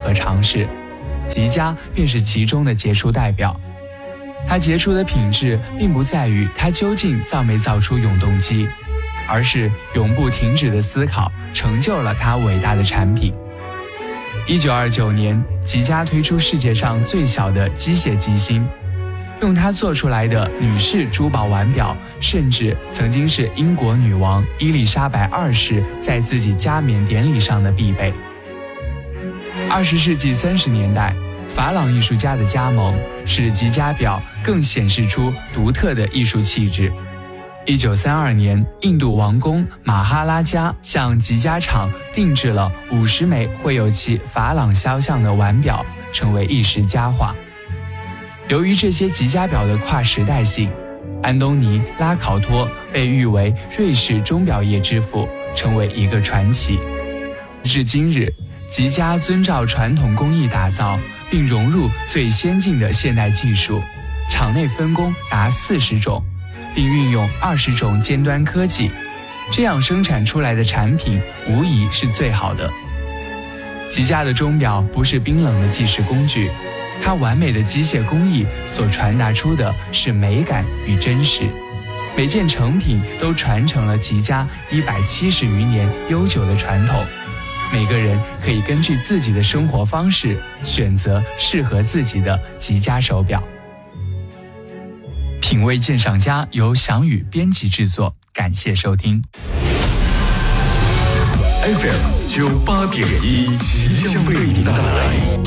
和尝试，吉家便是其中的杰出代表。它杰出的品质并不在于它究竟造没造出永动机，而是永不停止的思考成就了它伟大的产品。1929年，吉家推出世界上最小的机械机芯，用它做出来的女士珠宝腕表，甚至曾经是英国女王伊丽莎白2世在自己加冕典礼上的必备。20世纪30年代，法朗艺术家的加盟使吉家表更显示出独特的艺术气质。1932年，印度王公马哈拉加向吉家厂定制了50枚绘有其法朗肖像的腕表，成为一时佳话。由于这些吉家表的跨时代性，安东尼·拉考托被誉为瑞士钟表业之父，成为一个传奇。至今日，吉家遵照传统工艺打造，并融入最先进的现代技术，厂内分工达40种，并运用20种尖端科技，这样生产出来的产品无疑是最好的。吉家的钟表不是冰冷的计时工具，它完美的机械工艺所传达出的是美感与真实，每件成品都传承了吉家170余年悠久的传统。每个人可以根据自己的生活方式选择适合自己的吉家手表。品味鉴赏家由翔宇编辑制作，感谢收听。 FM 98.1，吉祥为您带来